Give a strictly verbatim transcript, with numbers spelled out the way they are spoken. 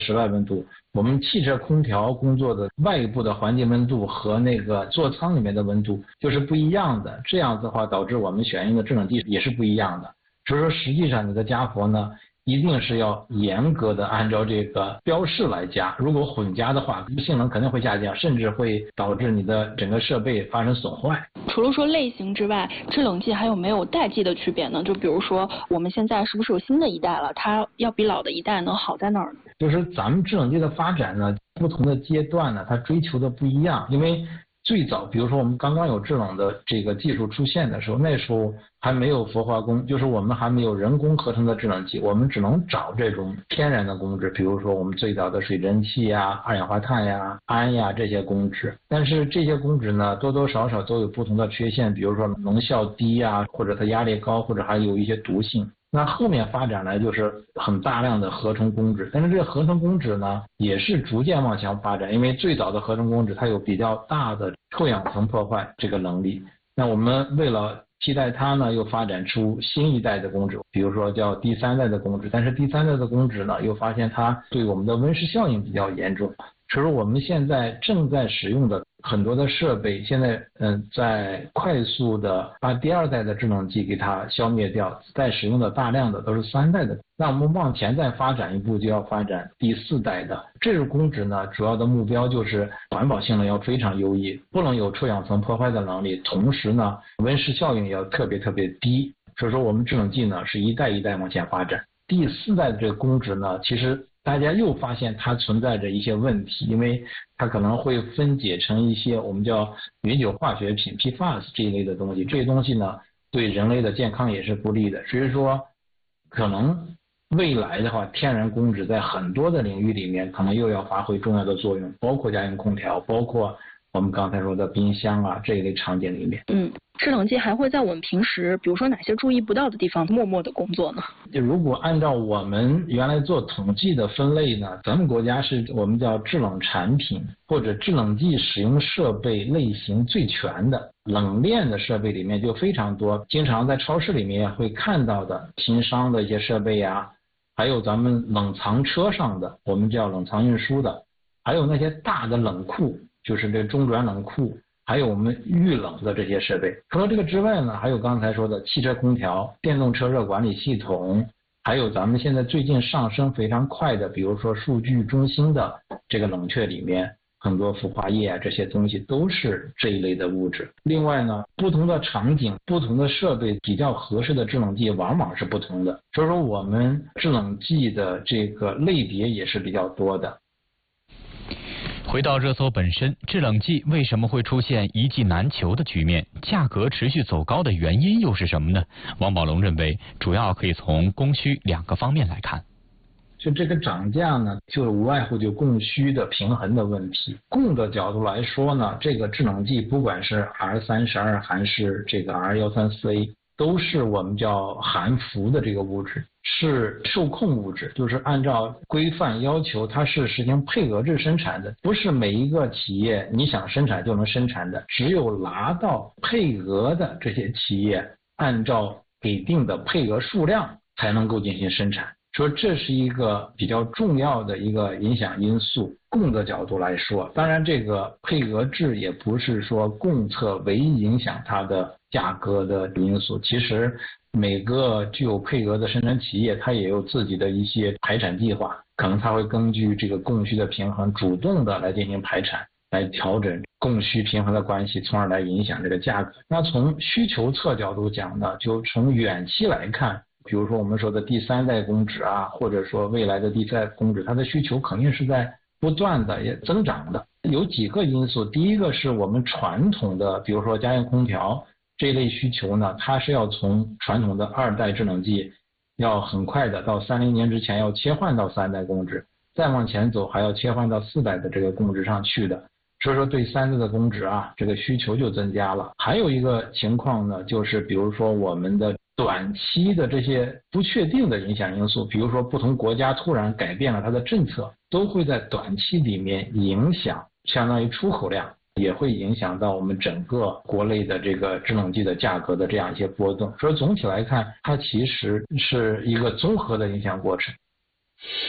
室外温度，我们汽车空调工作的外部的环境温度和那个座舱里面的温度就是不一样的，这样子的话导致我们选用的制冷剂也是不一样的。所以说实际上你的加氟呢一定是要严格的按照这个标示来加，如果混加的话性能肯定会下降，甚至会导致你的整个设备发生损坏。 除了说类型之外，制冷剂还有没有代际的区别呢？就比如说我们现在是不是有新的一代了，它要比老的一代能好在哪儿呢？ 就是咱们制冷剂的发展呢，不同的阶段呢它追求的不一样。因为最早比如说我们刚刚有制冷的这个技术出现的时候，那时候还没有氟化工，就是我们还没有人工合成的制冷剂，我们只能找这种天然的工质，比如说我们最早的水蒸气呀、二氧化碳呀、氨呀这些工质。但是这些工质呢多多少少都有不同的缺陷，比如说能效低呀，或者它压力高，或者还有一些毒性。那后面发展呢就是很大量的合成工质，但是这个合成工质呢也是逐渐往前发展，因为最早的合成工质它有比较大的臭氧层破坏这个能力，那我们为了替代它呢又发展出新一代的工质，比如说叫第三代的工质，但是第三代的工质呢又发现它对我们的温室效应比较严重，所以说我们现在正在使用的很多的设备现在嗯、呃，在快速的把第二代的制冷剂给它消灭掉，在使用的大量的都是三代的，那我们往前再发展一步就要发展第四代的。这个工质呢主要的目标就是环保性能要非常优异，不能有臭氧层破坏的能力，同时呢温室效应要特别特别低，所以说我们制冷剂呢是一代一代往前发展。第四代的这个工质呢其实大家又发现它存在着一些问题，因为它可能会分解成一些我们叫永久化学品 P F A S 这一类的东西，这些东西呢对人类的健康也是不利的。所以说可能未来的话天然工质在很多的领域里面可能又要发挥重要的作用，包括家用空调，包括我们刚才说的冰箱啊这一类场景里面。 嗯，制冷剂还会在我们平时比如说哪些注意不到的地方默默的工作呢？ 如果按照我们原来做统计的分类呢，咱们国家是我们叫制冷产品或者制冷剂使用设备类型最全的，冷链的设备里面就非常多，经常在超市里面会看到的新商的一些设备呀，还有咱们冷藏车上的我们叫冷藏运输的，还有那些大的冷库，就是这中转冷库，还有我们预冷的这些设备。除了这个之外呢，还有刚才说的汽车空调、电动车热管理系统，还有咱们现在最近上升非常快的，比如说数据中心的这个冷却里面很多氟化液啊，这些东西都是这一类的物质。另外呢，不同的场景、不同的设备比较合适的制冷剂往往是不同的，所以说我们制冷剂的这个类别也是比较多的。 回到热搜本身，制冷剂为什么会出现一剂难求的局面？价格持续走高的原因又是什么呢？王宝龙认为，主要可以从供需两个方面来看。 就这个涨价呢，就无外乎就供需的平衡的问题。供的角度来说呢，这个制冷剂不管是 R 三十二 还是这个 R 一三四 A， 都是我们叫含氟的这个物质，是受控物质，就是按照规范要求它是实行配额制生产的，不是每一个企业你想生产就能生产的，只有拿到配额的这些企业按照给定的配额数量才能够进行生产，说这是一个比较重要的一个影响因素。供的角度来说，当然这个配额制也不是说供测唯一影响它的价格的因素，其实每个具有配额的生产企业它也有自己的一些排产计划，可能它会根据这个供需的平衡主动的来进行排产，来调整供需平衡的关系，从而来影响这个价格。那从需求侧角度讲呢，就从远期来看，比如说我们说的第三代工质啊，或者说未来的第四代工质，它的需求肯定是在不断的也增长的。有几个因素，第一个是我们传统的比如说家用空调这一类需求呢，它是要从传统的二代制冷剂要很快的到三零年之前要切换到三代工质，再往前走还要切换到四代的这个工质上去的，所以说对三代的工质啊这个需求就增加了。还有一个情况呢，就是比如说我们的短期的这些不确定的影响因素，比如说不同国家突然改变了它的政策，都会在短期里面影响相当于出口量，也会影响到我们整个国内的这个制冷剂的价格的这样一些波动。所以总体来看，它其实是一个综合的影响过程。